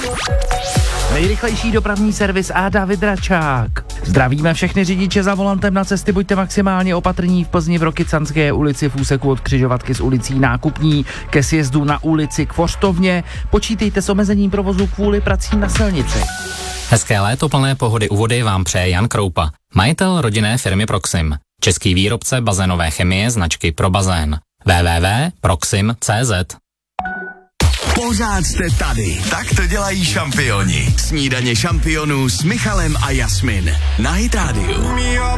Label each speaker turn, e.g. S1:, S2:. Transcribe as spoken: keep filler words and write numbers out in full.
S1: Nejrychlejší dopravní servis a David Račák. Zdravíme všechny řidiče za volantem na cesty, buďte maximálně opatrní v Plzni v Rokycanské ulici v úseku od křižovatky s ulicí Nákupní ke sjezdu na ulici Kvořtovně. Počítejte s omezením provozu kvůli pracím na silnici.
S2: Hezké léto plné pohody u vody vám přeje Jan Kroupa, majitel rodinné firmy Proxim, český výrobce bazénové chemie značky Pro bazén. w w w tečka proxim tečka c z.
S3: Pořád jste tady. Tak to dělají šampioni. Snídaně šampionů s Michalem a Jasmin na Hit Radio.